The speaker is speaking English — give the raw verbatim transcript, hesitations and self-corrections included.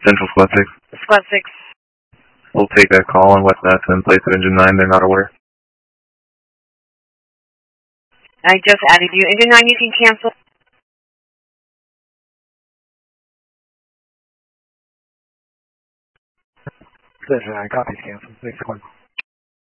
Central Squad six. Squad six. We'll take that call on West Madison in place of Engine nine. They're not aware. I just added you. Engine nine, you can cancel. Engine nine, copies cancel. Thanks, Squad.